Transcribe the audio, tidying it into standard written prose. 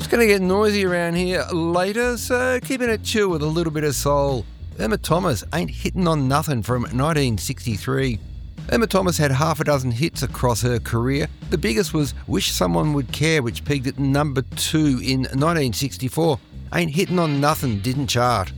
going to get noisy around here later, so keeping it chill with a little bit of soul. Irma Thomas, Ain't Hittin' on Nothing from 1963. Irma Thomas had half a dozen hits across her career. The biggest was Wish Someone Would Care, which peaked at number 2 in 1964. Ain't Hittin' on Nothing didn't chart.